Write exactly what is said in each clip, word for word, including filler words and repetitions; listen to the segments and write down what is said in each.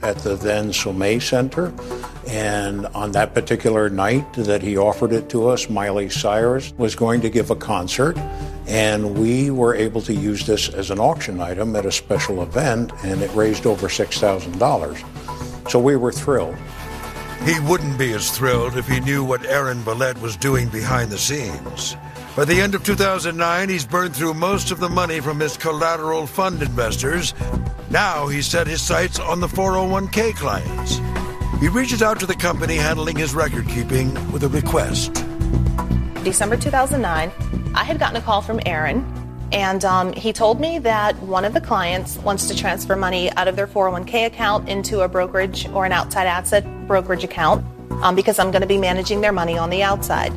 at the then Sommet Center. And on that particular night that he offered it to us, Miley Cyrus was going to give a concert. And we were able to use this as an auction item at a special event, and it raised over six thousand dollars. So we were thrilled. He wouldn't be as thrilled if he knew what Aaron Valette was doing behind the scenes. By the end of two thousand nine, he's burned through most of the money from his collateral fund investors. Now he's set his sights on the four oh one k clients. He reaches out to the company handling his record keeping with a request. December two thousand nine, I had gotten a call from Aaron, and um, he told me that one of the clients wants to transfer money out of their four oh one k account into a brokerage or an outside asset brokerage account um, because I'm going to be managing their money on the outside.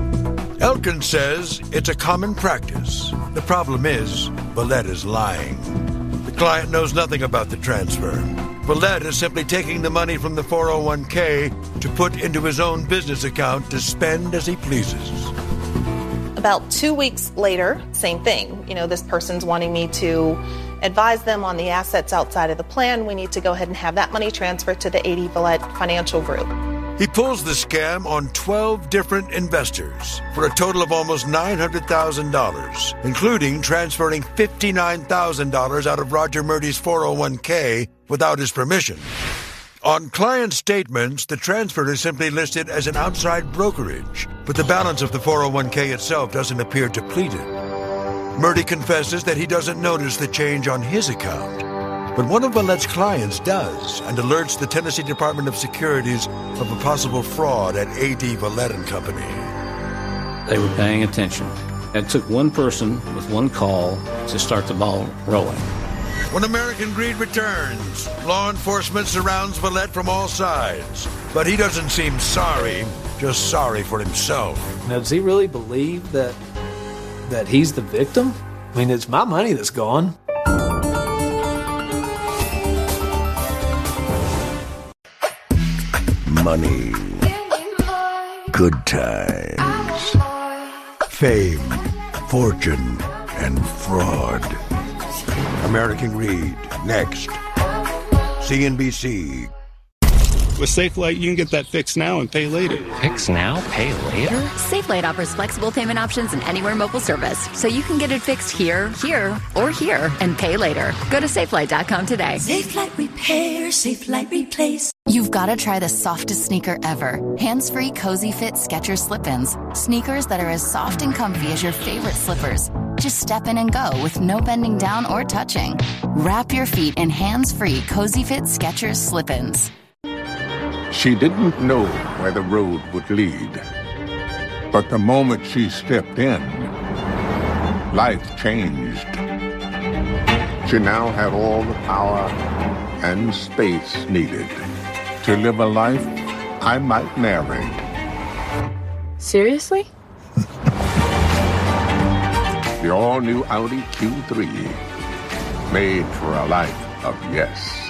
Elkin says it's a common practice. The problem is, Valette is lying. The client knows nothing about the transfer. Valette is simply taking the money from the four oh one k to put into his own business account to spend as he pleases. About two weeks later, same thing. You know, this person's wanting me to advise them on the assets outside of the plan. We need to go ahead and have that money transferred to the A D Valette Financial Group. He pulls the scam on twelve different investors for a total of almost nine hundred thousand dollars, including transferring fifty-nine thousand dollars out of Roger Murdy's four oh one k without his permission. On client statements, the transfer is simply listed as an outside brokerage, but the balance of the four oh one k itself doesn't appear depleted. Murdy confesses that he doesn't notice the change on his account, but one of Valette's clients does and alerts the Tennessee Department of Securities of a possible fraud at A D Valette and Company. They were paying attention. It took one person with one call to start the ball rolling. When American Greed returns, law enforcement surrounds Valette from all sides. But he doesn't seem sorry, just sorry for himself. Now, does he really believe that that he's the victim? I mean, it's my money that's gone. Money. Good times. Fame, fortune, and fraud. American Greed, next. C N B C. With SafeLight, you can get that fixed now and pay later. Fix now, pay later? SafeLight offers flexible payment options and anywhere mobile service, so you can get it fixed here, here, or here, and pay later. Go to safelight dot com today. SafeLight Repair, SafeLight Replace. You've got to try the softest sneaker ever. Hands-free Cozy Fit Skechers Slip-ins. Sneakers that are as soft and comfy as your favorite slippers. Just step in and go with no bending down or touching. Wrap your feet in hands-free Cozy Fit Skechers Slip-ins. She didn't know where the road would lead. But the moment she stepped in, life changed. She now had all the power and space needed to live a life I might marry. Seriously? The all-new Audi Q three, made for a life of yes.